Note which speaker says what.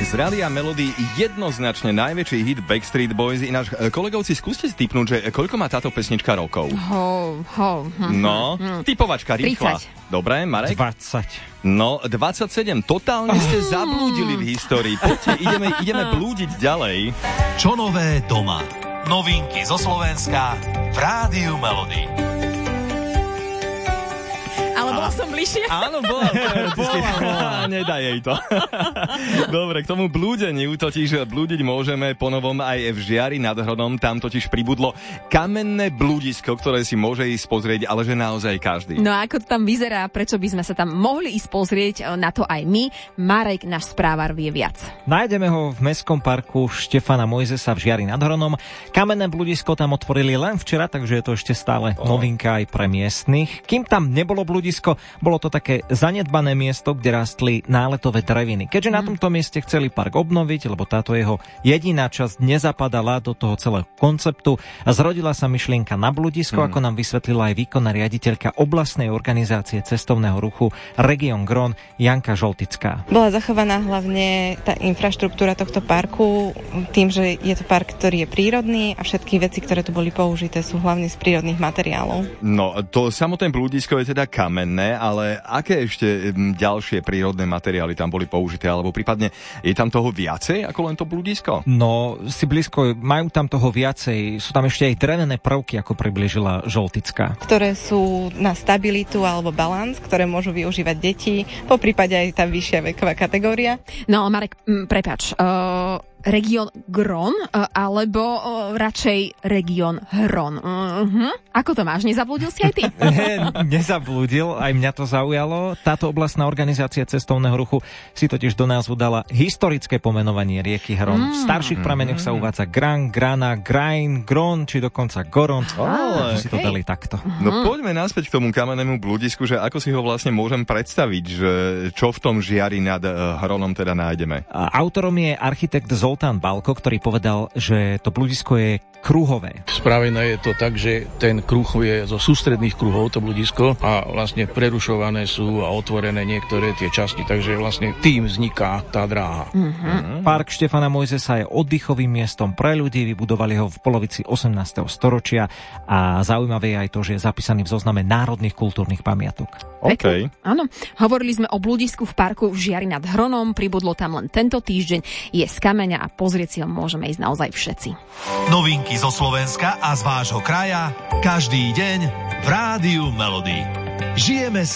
Speaker 1: Z Rádia Melody jednoznačne najväčší hit Backstreet Boys. Ináč, kolegovci, skúste si tipnúť, že koľko má táto pesnička rokov? No, typovačka rýchla.
Speaker 2: 30.
Speaker 1: Dobre, Marek?
Speaker 3: 20.
Speaker 1: No, 27. Totálne ste zablúdili v histórii. Poďte, ideme blúdiť ďalej.
Speaker 4: Čo nové doma? Novinky zo Slovenska v Rádiu Melody.
Speaker 2: Ale bola som bližšie.
Speaker 1: Áno, bola. Nedaj jej to. Dobre, k tomu blúdeniu, totiž blúdiť môžeme ponovom aj v Žiari nad Hronom. Tam totiž pribudlo kamenné blúdisko, ktoré si môže ísť pozrieť, ale že naozaj každý.
Speaker 2: No a ako to tam vyzerá, prečo by sme sa tam mohli ísť pozrieť, na to aj my. Marek, náš správar, vie viac.
Speaker 3: Nájdeme ho v Mestskom parku Štefana Mojzesa v Žiari nad Hronom. Kamenné blúdisko tam otvorili len včera, takže je to ešte stále novinka aj pre miestnych. Kým tam nebolo blúdisko, bolo to také zanedbané miesto, kde rastli náletové dreviny. Keďže na tomto mieste chceli park obnoviť, lebo táto jeho jediná časť nezapadala do toho celého konceptu, a zrodila sa myšlienka na blúdisko, ako nám vysvetlila aj výkonná riaditeľka oblastnej organizácie cestovného ruchu Region Gron Janka Žoltická.
Speaker 5: Bola zachovaná hlavne tá infraštruktúra tohto parku tým, že je to park, ktorý je prírodný a všetky veci, ktoré tu boli použité, sú hlavne z prírodných materiálov.
Speaker 1: No, to samotné blúdisko je teda kamenné, ale aké ešte ďalšie prírodné materiály tam boli použité, alebo prípadne je tam toho viacej ako len to blúdisko?
Speaker 3: No, si blízko, majú tam toho viacej, sú tam ešte aj drevené prvky, ako priblížila Žoltická.
Speaker 5: Ktoré sú na stabilitu alebo balans, ktoré môžu využívať deti, poprípade aj tá vyššia veková kategória.
Speaker 2: No, Marek, prepáč, Region Gron, alebo radšej Region Hron. Ako to máš? Nezablúdil si aj ty?
Speaker 3: Nezablúdil, aj mňa to zaujalo. Táto oblastná organizácia cestovného ruchu si totiž do názvu dala historické pomenovanie rieky Hron. V starších prameňoch sa uvádza Gran, Grana, Grain, Gron, či dokonca Goron. Si to dali takto.
Speaker 1: No poďme naspäť k tomu kamennému blúdisku, že ako si ho vlastne môžem predstaviť, že čo v tom Žiari nad Hronom teda nájdeme.
Speaker 3: Autorom je architekt Zoltán Balko, ktorý povedal, že to blúdisko je kruhové.
Speaker 6: Spravené je to tak, že ten kruh je zo sústredných kruhov, to blúdisko, a vlastne prerušované sú a otvorené niektoré tie časti, takže vlastne tým vzniká tá dráha.
Speaker 3: Park Štefana Mojzesa je oddychovým miestom pre ľudí, vybudovali ho v polovici 18. storočia a zaujímavé je aj to, že je zapísaný v zozname národných kultúrnych pamiatok.
Speaker 1: OK.
Speaker 2: Áno, hovorili sme o blúdisku v parku v Žiari nad Hronom, pribudlo tam len tento týždeň, je z kameňa a pozrieť si ho môžeme ísť naozaj všetci.
Speaker 4: Novinky zo Slovenska a z vášho kraja každý deň v Rádiu Melody. Žijeme